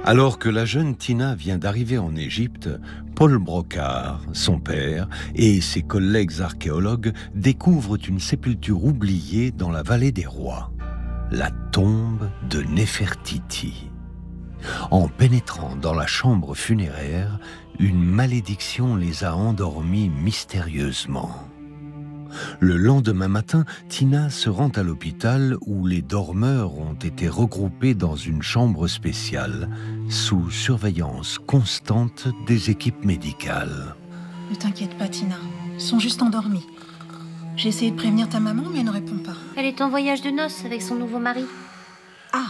Alors que la jeune Tina vient d'arriver en Égypte, Paul Brocard, son père, et ses collègues archéologues découvrent une sépulture oubliée dans la vallée des rois, la tombe de Néfertiti. En pénétrant dans la chambre funéraire, une malédiction les a endormis mystérieusement. Le lendemain matin, Tina se rend à l'hôpital où les dormeurs ont été regroupés dans une chambre spéciale, sous surveillance constante des équipes médicales. Ne t'inquiète pas, Tina. Ils sont juste endormis. J'ai essayé de prévenir ta maman, mais elle ne répond pas. Elle est en voyage de noces avec son nouveau mari. Ah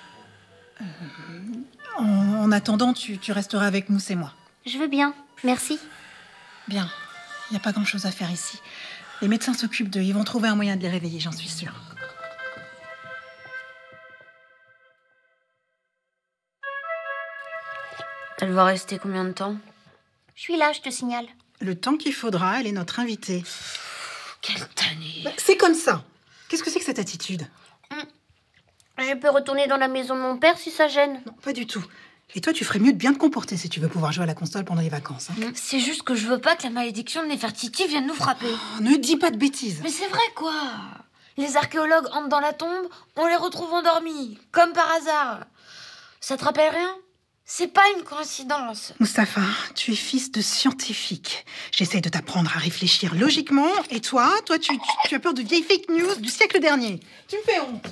En attendant, tu resteras avec nous, c'est moi. Je veux bien, merci. Bien, il n'y a pas grand-chose à faire ici. Les médecins s'occupent d'eux, ils vont trouver un moyen de les réveiller, j'en suis sûre. Elle va rester combien de temps? Je suis là, je te signale. Le temps qu'il faudra, elle est notre invitée. Quelle tannée. C'est comme ça. Qu'est-ce que c'est que cette attitude? Je peux retourner dans la maison de mon père si ça gêne. Non, pas du tout. Et toi, tu ferais mieux de bien te comporter si tu veux pouvoir jouer à la console pendant les vacances. Hein. C'est juste que je veux pas que la malédiction de Néfertiti vienne nous frapper. Oh, ne dis pas de bêtises. Mais c'est vrai, quoi. Les archéologues entrent dans la tombe, on les retrouve endormis, comme par hasard. Ça te rappelle rien? C'est pas une coïncidence. Mustapha, tu es fils de scientifique. J'essaie de t'apprendre à réfléchir logiquement. Et toi, tu as peur de vieilles fake news du siècle dernier. Tu me fais honte.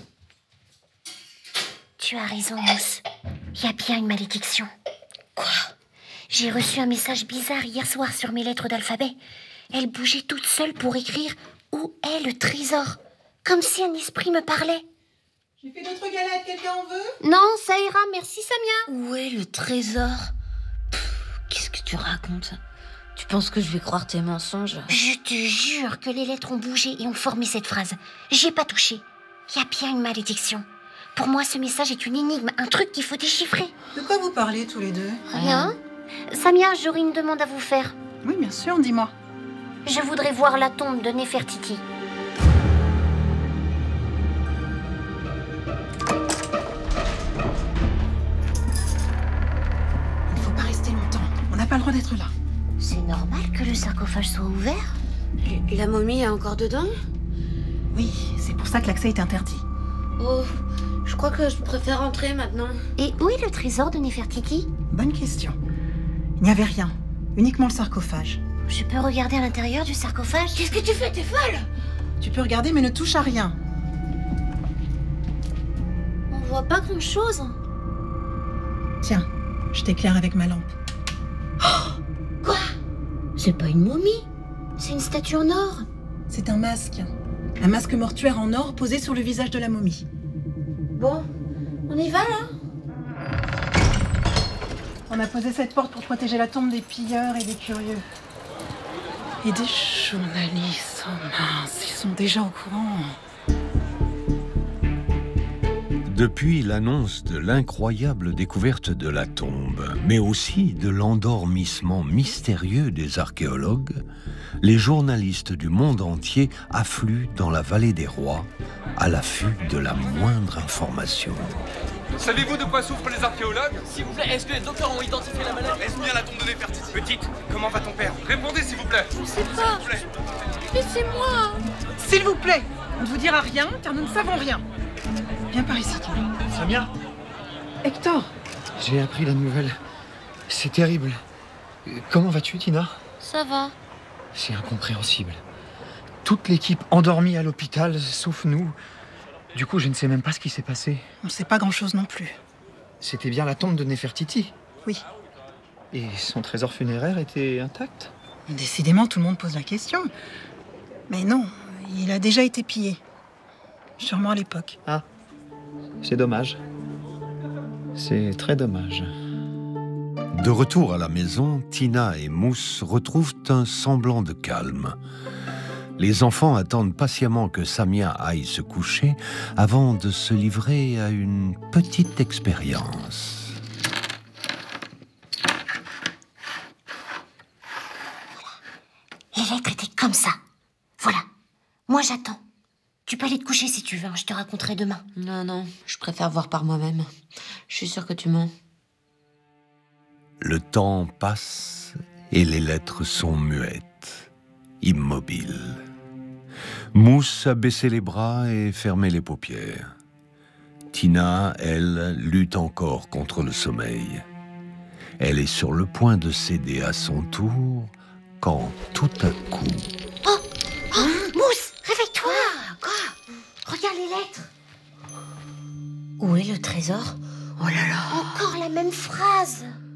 Tu as raison, Mousse. Il y a bien une malédiction. Quoi? J'ai reçu un message bizarre hier soir sur mes lettres d'alphabet. Elle bougeait toute seule pour écrire « Où est le trésor ?» Comme si un esprit me parlait. J'ai fait d'autres galettes, quelqu'un en veut? Non, ça ira, merci Samia. Où est le trésor? Qu'est-ce que tu racontes? Tu penses que je vais croire tes mensonges? Je te jure que les lettres ont bougé et ont formé cette phrase. J'ai pas touché. Il y a bien une malédiction. Pour moi, ce message est une énigme, un truc qu'il faut déchiffrer. De quoi vous parlez tous les deux? Rien. Samia, j'aurais une demande à vous faire. Oui, bien sûr, dis-moi. Je voudrais voir la tombe de Néfertiti. Il ne faut pas rester longtemps. On n'a pas le droit d'être là. C'est normal que le sarcophage soit ouvert? La momie est encore dedans? Oui, c'est pour ça que l'accès est interdit. Oh, je crois que je préfère entrer maintenant. Et où est le trésor de Néfertiti? Bonne question. Il n'y avait rien. Uniquement le sarcophage. Je peux regarder à l'intérieur du sarcophage? Qu'est-ce que tu fais? T'es folle? Tu peux regarder, mais ne touche à rien. On voit pas grand-chose. Tiens, je t'éclaire avec ma lampe. Quoi? C'est pas une momie. C'est une statue en or. C'est un masque. Un masque mortuaire en or posé sur le visage de la momie. Bon, on y va là? On a posé cette porte pour protéger la tombe des pilleurs et des curieux. Et des journalistes. Oh mince, ils sont déjà au courant. Depuis l'annonce de l'incroyable découverte de la tombe, mais aussi de l'endormissement mystérieux des archéologues, les journalistes du monde entier affluent dans la vallée des rois, à l'affût de la moindre information. Savez-vous de quoi souffrent les archéologues? S'il vous plaît, est-ce que les docteurs ont identifié la maladie? Est-ce bien la tombe de Néfertiti? Petite, comment va ton père? Répondez s'il vous plaît. Je sais pas. S'il vous plaît. Laissez-moi. S'il vous plaît, on ne vous dira rien, car nous ne savons rien. Viens par ici, toi. Samia, Hector, j'ai appris la nouvelle. C'est terrible. Comment vas-tu, Tina? Ça va. C'est incompréhensible. Toute l'équipe endormie à l'hôpital, sauf nous. Du coup, je ne sais même pas ce qui s'est passé. on ne sait pas grand-chose non plus. C'était bien la tombe de Néfertiti. Oui. Et son trésor funéraire était intact? Décidément, tout le monde pose la question. Mais non, il a déjà été pillé. Sûrement à l'époque. Ah, c'est dommage. C'est très dommage. De retour à la maison, Tina et Mousse retrouvent un semblant de calme. Les enfants attendent patiemment que Samia aille se coucher avant de se livrer à une petite expérience. Les lettres étaient comme ça. Voilà. Moi, j'attends. Tu peux aller te coucher si tu veux, hein, je te raconterai demain. Non, je préfère voir par moi-même. Je suis sûre que tu mens. Le temps passe et les lettres sont muettes, immobiles. Mousse a baissé les bras et fermé les paupières. Tina, elle, lutte encore contre le sommeil. Elle est sur le point de céder à son tour quand tout à coup... Mousse, réveille-toi. Quoi? Regarde les lettres. Où est le trésor? Oh là là. Encore la même phrase.